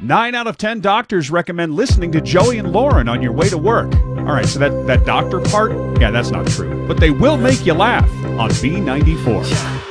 9 out of 10 doctors recommend listening to Joey and Lauren on your way to work. All right, so that doctor part, yeah, that's not true. But they will make you laugh on B94.